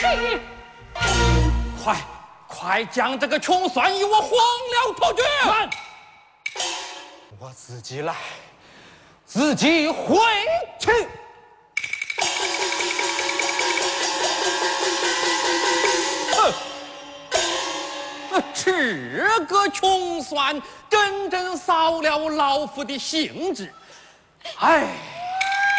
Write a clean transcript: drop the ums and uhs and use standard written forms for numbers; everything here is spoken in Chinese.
是。 快将这个穷酸与我黄了脱绝！ 慢， 我自己来，自己回去。这个穷酸真正扫了老夫的兴致，哎。